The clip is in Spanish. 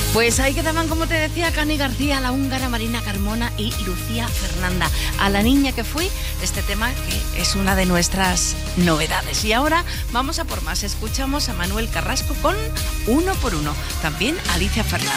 Pues ahí quedaban, como te decía, Cani García, la húngara, Marina Carmona y Lucía Fernanda. A la niña que fui, este tema que es una de nuestras novedades. Y ahora vamos a por más. Escuchamos a Manuel Carrasco con Uno por Uno. También Alicia Fernández.